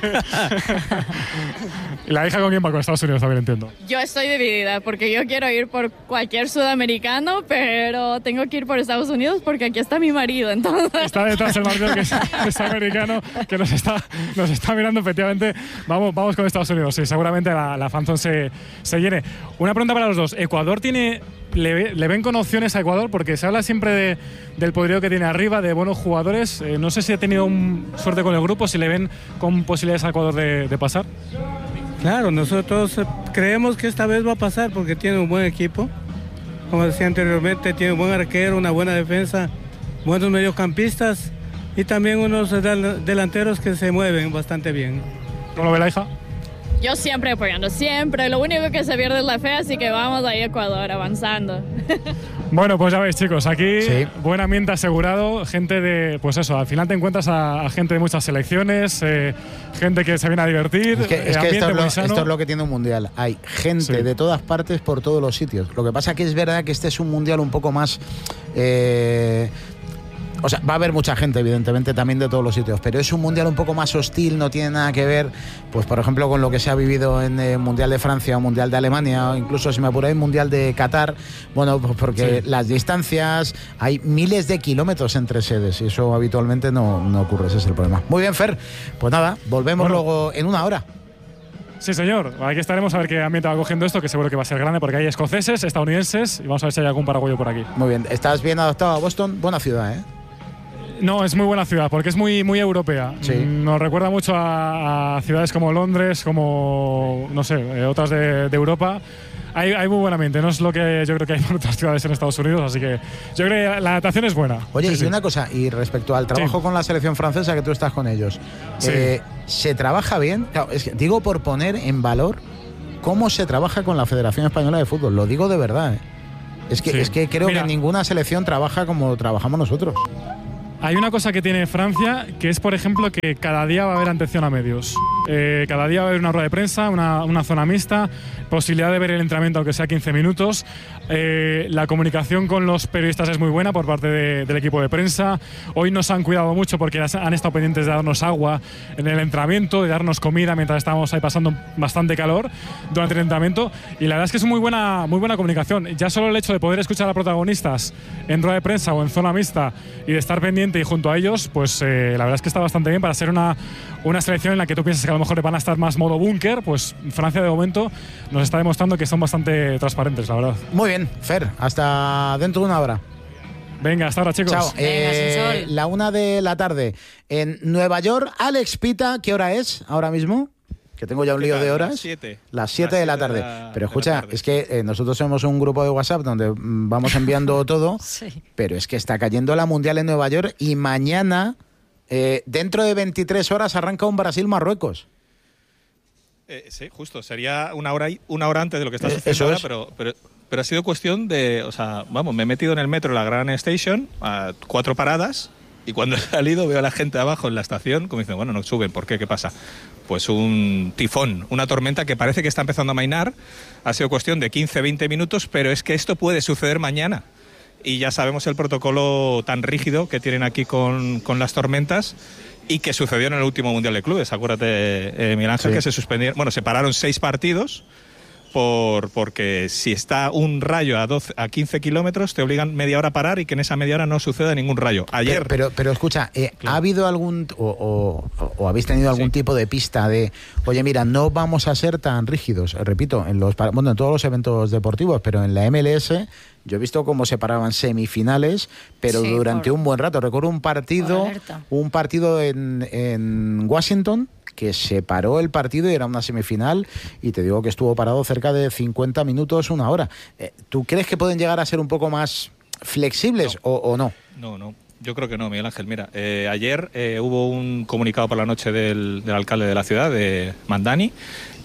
¿Y la hija con quién va? Con Estados Unidos también, entiendo. Yo estoy dividida porque yo quiero ir por cualquier sudamericano, pero tengo que ir por Estados Unidos porque aquí está mi marido, entonces... Está detrás el marido que es, es americano, que nos está, nos está mirando efectivamente. Vamos, vamos con Estados Unidos, sí, seguramente la, la fanzone se, se llene. Una pregunta para los dos. ¿Ecuador tiene... Le, le ven con opciones a Ecuador? Porque se habla siempre de, del poderío que tiene arriba, de buenos jugadores. Eh, no sé si ha tenido un, suerte con el grupo, si le ven con posibilidades a Ecuador de, de pasar. Claro, nosotros creemos que esta vez va a pasar porque tiene un buen equipo. Como decía anteriormente, tiene un buen arquero, una buena defensa, buenos mediocampistas y también unos delanteros que se mueven bastante bien. ¿Cómo lo ve la hija? Yo siempre apoyando, siempre. Lo único que se pierde es la fe, así que vamos ahí a Ecuador, avanzando. Bueno, pues ya veis, chicos, aquí sí. Buen ambiente asegurado, gente de, pues eso, al final te encuentras a, a gente de muchas selecciones, eh, gente que se viene a divertir, es que, eh, es que esto, es lo, muy sano. esto es lo que tiene un mundial. Hay gente Sí. de todas partes por todos los sitios. Lo que pasa que es verdad que este es un mundial un poco más... Eh, O sea, va a haber mucha gente, evidentemente, también de todos los sitios, pero es un mundial un poco más hostil, no tiene nada que ver, pues por ejemplo, con lo que se ha vivido en el Mundial de Francia o Mundial de Alemania, o incluso, si me apuráis, Mundial de Qatar. Bueno, pues porque Sí. las distancias, hay miles de kilómetros entre sedes, y eso habitualmente no, no ocurre, ese es el problema. Muy bien, Fer, pues nada, volvemos Bueno. luego en una hora. Sí, señor. Aquí estaremos a ver qué ambiente va cogiendo esto, que seguro que va a ser grande, porque hay escoceses, estadounidenses, y vamos a ver si hay algún paraguayo por aquí. Muy bien, ¿estás bien adaptado a Boston? Buena ciudad, ¿eh? No, es muy buena ciudad, porque es muy, muy europea. Sí. Nos recuerda mucho a, a ciudades como Londres, como, no sé, eh, otras de, de Europa. Hay, hay muy buen ambiente, no es lo que yo creo que hay en otras ciudades en Estados Unidos, así que yo creo que la adaptación es buena. Oye, Sí, y sí. una cosa, y respecto al trabajo Sí. con la selección francesa, que tú estás con ellos, Sí. eh, ¿se trabaja bien? Claro, es que digo por poner en valor cómo se trabaja con la Federación Española de Fútbol, lo digo de verdad, ¿eh? Es que, Sí. es que creo Mira. que ninguna selección trabaja como trabajamos nosotros. Hay una cosa que tiene Francia, que es, por ejemplo, que cada día va a haber atención a medios. Eh, cada día va a haber una rueda de prensa, una, una zona mixta, posibilidad de ver el entrenamiento, aunque sea quince minutos. Eh, la comunicación con los periodistas es muy buena por parte de, del equipo de prensa. Hoy nos han cuidado mucho porque han estado pendientes de darnos agua en el entrenamiento, de darnos comida mientras estábamos ahí pasando bastante calor durante el entrenamiento. Y la verdad es que es muy buena, muy buena comunicación. Ya solo el hecho de poder escuchar a protagonistas en rueda de prensa o en zona mixta y de estar pendiente y junto a ellos, pues eh, la verdad es que está bastante bien para ser una, una selección en la que tú piensas que a lo mejor van a estar más modo búnker. Pues Francia de momento nos está demostrando que son bastante transparentes, la verdad. Muy bien, Fer, hasta dentro de una hora. Venga, hasta ahora, chicos. Chao. Venga, Eh, sin sol. la una de la tarde en Nueva York. Alex Pita, ¿qué hora es ahora mismo? Que tengo ya un lío de horas. Las siete. Las siete de la tarde. la- pero de la escucha, tarde. es que eh, nosotros somos un grupo de WhatsApp donde mm, vamos enviando todo, Sí. pero es que está cayendo la Mundial en Nueva York y mañana, eh, dentro de veintitrés horas, arranca un Brasil-Marruecos. Eh, sí, justo. Sería una hora, y- una hora antes de lo que está Eh, sucediendo eso ahora, es. pero, pero, pero ha sido cuestión de... O sea, vamos, me he metido en el metro de la Grand Station a cuatro paradas y cuando he salido veo a la gente abajo en la estación como dicen, bueno, no suben, ¿por qué? ¿Qué pasa? Pues un tifón, una tormenta que parece que está empezando a amainar. Ha sido cuestión de quince, veinte minutos, pero es que esto puede suceder mañana. Y ya sabemos el protocolo tan rígido que tienen aquí con, con las tormentas y que sucedió en el último Mundial de Clubes. Acuérdate, eh, Miguel Ángel, Sí. que se suspendieron, bueno, se pararon seis partidos por, porque si está un rayo a, doce, a quince kilómetros te obligan media hora a parar y que en esa media hora no suceda ningún rayo. Ayer... Pero, pero, pero escucha, eh, Claro. ¿ha habido algún, o, o- o habéis tenido algún Sí. tipo de pista de, oye, mira, no vamos a ser tan rígidos? Repito, en los, pa- bueno, en todos los eventos deportivos, pero en la M L S yo he visto cómo se paraban semifinales, pero Sí, durante por- un buen rato. Recuerdo un partido, por alerta. un partido en, en Washington, que se paró el partido y era una semifinal, y te digo que estuvo parado cerca de cincuenta minutos, una hora. Eh, ¿Tú crees que pueden llegar a ser un poco más flexibles o, o no? No, no. Yo creo que no, Miguel Ángel. Mira, eh, ayer eh, hubo un comunicado por la noche del, del alcalde de la ciudad, de Mandani,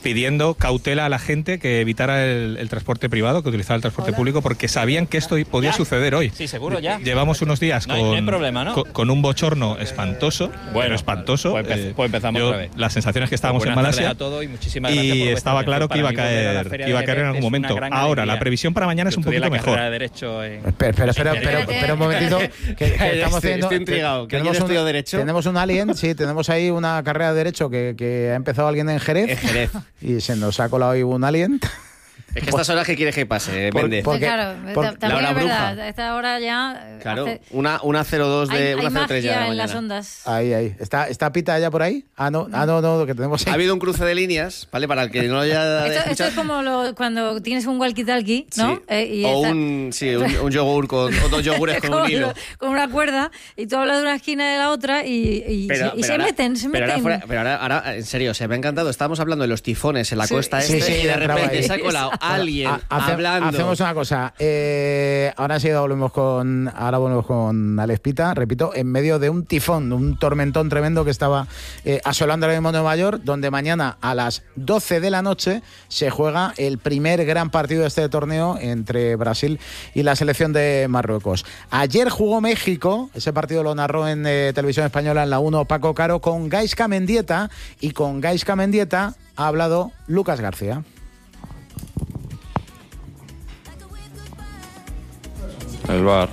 pidiendo cautela a la gente que evitara el, el transporte privado, que utilizara el transporte Hola. público, porque sabían que esto podía ya. suceder hoy. Sí, seguro, ya. Llevamos unos días no con, hay, no hay problema, ¿no? con, con un bochorno espantoso, bueno, pero espantoso. Pues, eh, pues empezamos yo, otra vez. Las sensaciones que estábamos pues en Malasia a todo y, y estaba claro que iba a caer, que iba a caer en algún momento. Ahora, la previsión para mañana es un poquito mejor. De en... Espera, espera, pero, pero un momentito, que, que estamos estoy, haciendo... Estoy intrigado, que tenemos, un, derecho. tenemos un alien, sí, tenemos ahí una carrera de Derecho que, que ha empezado alguien en Jerez. En Jerez. Y se nos ha colado ahí un alien. Es que estas horas que quieres que pase, por, Mende. Porque, claro, por, también la es verdad, bruja. a esta hora ya... Claro, hace, una, una cero dos de hay, una cero tres ya de la en mañana. las ondas. Ahí, ahí. ¿Está, ¿Está Pita ya por ahí? Ah, no, ah, no, no, que tenemos ahí. Ha habido un cruce de líneas, ¿vale? Para el que no lo haya esto, esto es como lo, cuando tienes un walkie-talkie, ¿no? Sí. Eh, y o está... un, sí, un, un yogur con, o dos yogures con un hilo. Con una cuerda, y tú hablas de una esquina y de la otra y, y, pero, y pero se ahora, meten, se pero meten. Ahora fuera, pero ahora, ahora, en serio, o sea, me ha encantado. Estábamos hablando de los tifones en la sí, costa sí, este sí, y de repente ahí. se ha colado alguien ha, hace, hablando. Hacemos una cosa. Eh, ahora sí volvemos con, ahora volvemos con Alex Pita, repito, en medio de un tifón, un tormentón tremendo que estaba eh, asolando ahora mismo Nueva York, donde mañana a las doce de la noche se juega el primer gran partido de este torneo entre Brasil y la selección de Marruecos. Ayer jugó México, ese partido lo narró en eh, Televisión Española en la uno Paco Caro con Gaizka Mendieta, y con Gaizka Mendieta ha hablado Lucas García. El bar.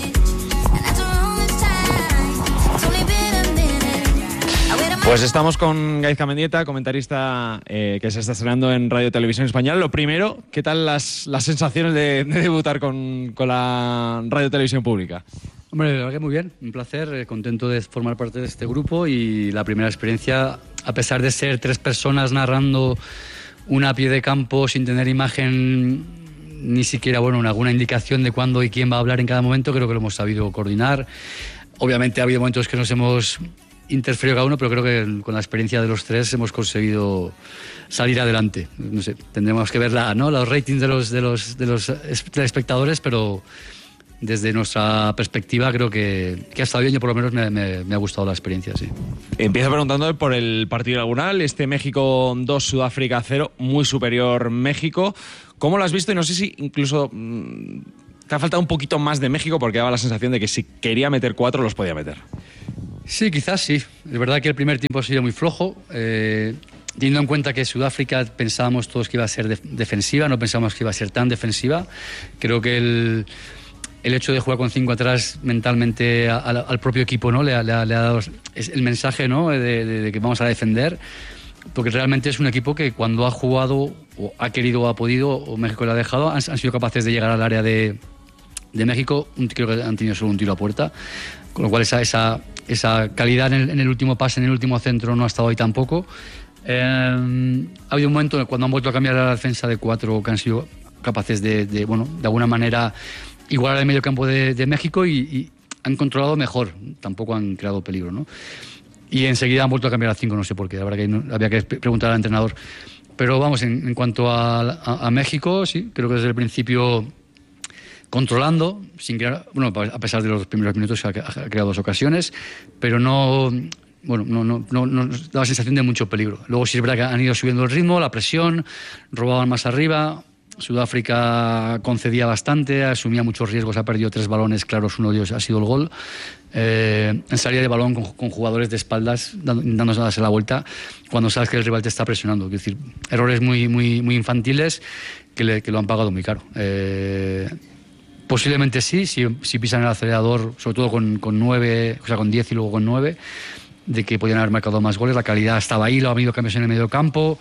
Pues estamos con Gaizka Mendieta, comentarista eh, que se está estrenando en Radio Televisión Española. Lo primero, ¿qué tal las, las sensaciones de, de debutar con, con la Radio Televisión Pública? Hombre, la verdad que muy bien, un placer, eh, contento de formar parte de este grupo, y la primera experiencia, a pesar de ser tres personas narrando una a pie de campo sin tener imagen, ni siquiera bueno, alguna indicación de cuándo y quién va a hablar en cada momento, creo que lo hemos sabido coordinar. Obviamente ha habido momentos que nos hemos interferido cada uno, pero creo que con la experiencia de los tres hemos conseguido salir adelante. No sé, tendremos que ver la, ¿no? los ratings de los, de los, de los espectadores, pero desde nuestra perspectiva creo que, que ha estado bien. Yo por lo menos me, me, me ha gustado la experiencia, sí. Empiezo preguntando por el partido inaugural, este México dos, Sudáfrica cero, muy superior México. ¿Cómo lo has visto? Y no sé si incluso mmm, te ha faltado un poquito más de México, porque daba la sensación de que si quería meter cuatro los podía meter. Sí, quizás sí. Es verdad que el primer tiempo ha sido muy flojo. Eh, teniendo en cuenta que Sudáfrica pensábamos todos que iba a ser de- defensiva, no pensábamos que iba a ser tan defensiva. Creo que el... El hecho de jugar con cinco atrás mentalmente al, al propio equipo, ¿no? Le ha, le ha, le ha dado el mensaje, ¿no? de, de, de que vamos a defender, porque realmente es un equipo que cuando ha jugado o ha querido o ha podido, o México le ha dejado, han, han sido capaces de llegar al área de, de México. Un, creo que han tenido solo un tiro a puerta, con lo cual esa, esa, esa calidad en el, en el último pase, en el último centro, no ha estado ahí tampoco. Eh, ha habido un momento cuando han vuelto a cambiar a la defensa de cuatro que han sido capaces de, de bueno, de alguna manera igualar el medio campo de, de México y, y han controlado mejor, tampoco han creado peligro, ¿no? Y enseguida han vuelto a cambiar a cinco, no sé por qué, habrá que, no, había que preguntar al entrenador. Pero vamos, en, en cuanto a, a, a México, sí, creo que desde el principio controlando, sin crear, bueno, a pesar de los primeros minutos ha, ha creado dos ocasiones, pero no, bueno, no, no, no, no nos da la sensación de mucho peligro. Luego sí es verdad que han ido subiendo el ritmo, la presión, robaban más arriba. Sudáfrica concedía bastante, asumía muchos riesgos, ha perdido tres balones claros, uno de ellos ha sido el gol. Eh, en salida de balón con, con jugadores de espaldas, dando, dándose a darse la vuelta cuando sabes que el rival te está presionando. Es decir, errores muy, muy, muy infantiles que, le, que lo han pagado muy caro. Eh, posiblemente sí, si, si pisan el acelerador, sobre todo con, con nueve, o sea, con diez y luego con nueve, de que podían haber marcado más goles. La calidad estaba ahí, lo ha habido cambios en el medio campo.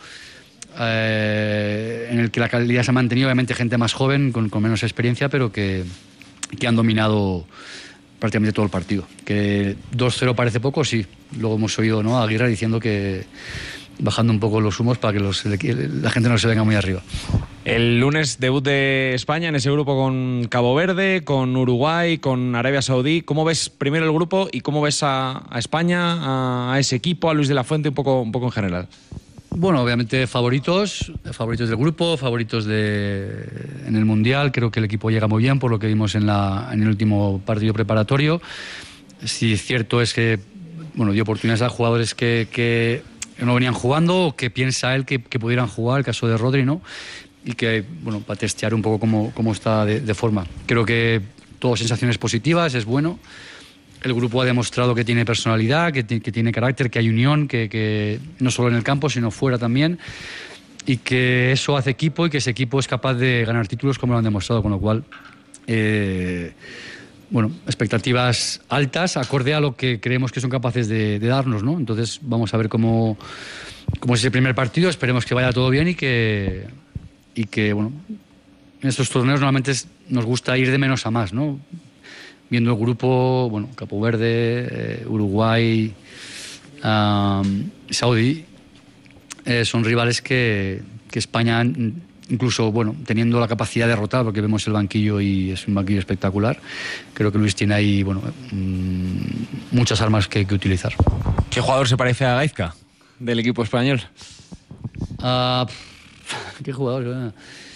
Eh, en el que la calidad se ha mantenido, obviamente gente más joven, con, con menos experiencia, pero que, que han dominado prácticamente todo el partido. Que dos cero parece poco, sí. Luego hemos oído, ¿no?, a Aguirre diciendo que bajando un poco los humos para que los, la gente no se venga muy arriba. El lunes debut de España en ese grupo con Cabo Verde, con Uruguay, con Arabia Saudí. ¿Cómo ves primero el grupo y cómo ves a, a España, a, a ese equipo, a Luis de la Fuente, un poco, un poco en general? Bueno, obviamente favoritos, favoritos del grupo, favoritos de, en el Mundial. Creo que el equipo llega muy bien por lo que vimos en, la, en el último partido preparatorio. Sí, cierto es que bueno, dio oportunidades a jugadores que, que no venían jugando o que piensa él que, que pudieran jugar, el caso de Rodri, ¿no? Y que, bueno, para testear un poco cómo, cómo está de, de forma. Creo que todo sensaciones positivas, es bueno. El grupo ha demostrado que tiene personalidad, que, que tiene carácter, que hay unión, que, que no solo en el campo, sino fuera también. Y que eso hace equipo y que ese equipo es capaz de ganar títulos como lo han demostrado, con lo cual, eh, bueno, expectativas altas, acorde a lo que creemos que son capaces de, de darnos, ¿no? Entonces vamos a ver cómo, cómo es ese primer partido, esperemos que vaya todo bien y que, y que bueno, en estos torneos normalmente es, nos gusta ir de menos a más, ¿no? Viendo el grupo, bueno, Cabo Verde, eh, Uruguay, um, Saudí, eh, son rivales que, que España, incluso, bueno, teniendo la capacidad de derrotar, porque vemos el banquillo y es un banquillo espectacular, creo que Luis tiene ahí, bueno, mmm, muchas armas que, que utilizar. ¿Qué jugador se parece a Gaizka del equipo español? Uh, ¿Qué jugador?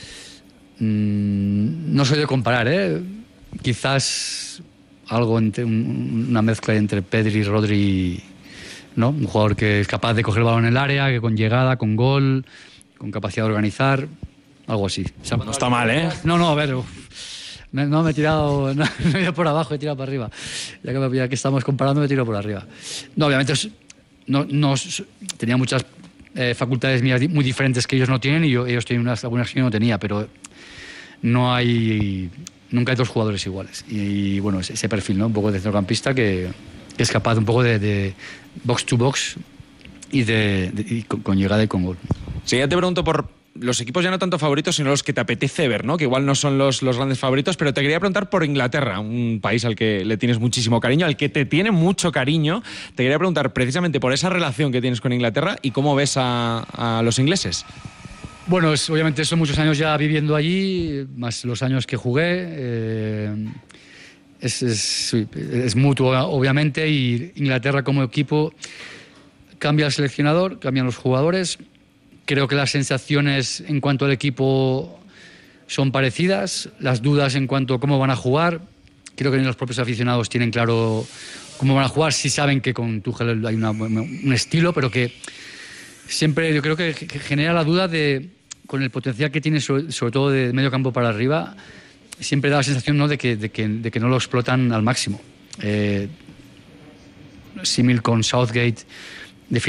Mm, no soy de comparar, ¿eh? Quizás algo entre un, una mezcla entre Pedri y Rodri, ¿no? Un jugador que es capaz de coger el balón en el área, que con llegada, con gol, con capacidad de organizar, algo así. No está mal, ¿eh? No, no, a ver, me, no me he tirado, no, no he ido por abajo, he tirado para arriba. Ya que, ya que estamos comparando, me tiro por arriba. No, obviamente no, no, tenía muchas eh, facultades mías muy diferentes que ellos no tienen y yo, ellos tienen unas, algunas que yo no tenía, pero no hay... Nunca hay dos jugadores iguales. Y, y bueno, ese perfil, ¿no? Un poco de centrocampista que, que es capaz un poco de, de box to box y, de, de, y con, con llegada y con gol. Sí, ya te pregunto por los equipos ya no tanto favoritos, sino los que te apetece ver, ¿no? Que igual no son los, los grandes favoritos, pero te quería preguntar por Inglaterra, un país al que le tienes muchísimo cariño, al que te tiene mucho cariño. Te quería preguntar precisamente por esa relación que tienes con Inglaterra y cómo ves a, a los ingleses. Bueno, es, obviamente son muchos años ya viviendo allí, más los años que jugué. Eh, es, es, es mutuo, obviamente, y Inglaterra como equipo cambia el seleccionador, cambian los jugadores. Creo que las sensaciones en cuanto al equipo son parecidas, las dudas en cuanto a cómo van a jugar. Creo que ni los propios aficionados tienen claro cómo van a jugar, sí saben que con Tuchel hay una, un estilo, pero que siempre yo creo que genera la duda de, con el potencial que tiene, sobre, sobre todo de medio campo para arriba, siempre da la sensación, ¿no?, de, que, de, que, de que no lo explotan al máximo. Eh, símil con Southgate,